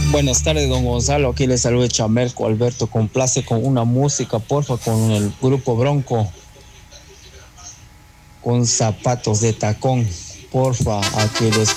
Buenas tardes, don Gonzalo. Aquí le saluda Chamelco Alberto. Complace con una música, porfa, con el grupo Bronco, con zapatos de tacón. Porfa, aquí les